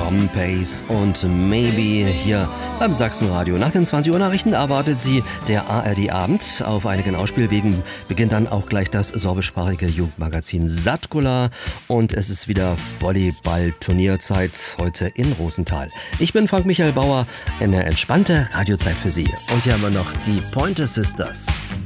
Drum Bass und Maybe hier beim Sachsenradio. Nach den 20 Uhr Nachrichten erwartet Sie der ARD-Abend. Auf einigen Ausspielwegen beginnt dann auch gleich das sorbischsprachige Jugendmagazin Satkula und es ist wieder Volleyball-Turnierzeit heute in Rosenthal. Ich bin Frank-Michael Bauer, eine entspannte Radiozeit für Sie. Und hier haben wir noch die Pointer Sisters.